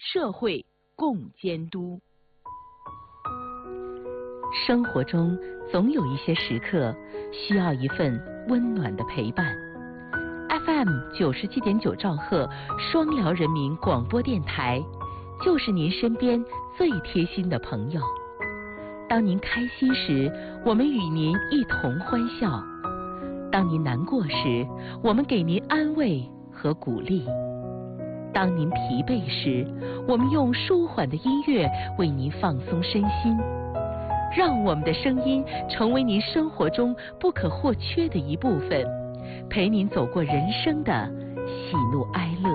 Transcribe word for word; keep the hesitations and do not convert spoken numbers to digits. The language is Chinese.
社会共监督。 生活中总有一些时刻需要一份温暖的陪伴。F M 九十七点九兆赫双辽人民广播电台，就是您身边最贴心的朋友。当您开心时，我们与您一同欢笑；当您难过时，我们给您安慰和鼓励；当您疲惫时，我们用舒缓的音乐为您放松身心。让我们的声音成为您生活中不可或缺的一部分，陪您走过人生的喜怒哀乐。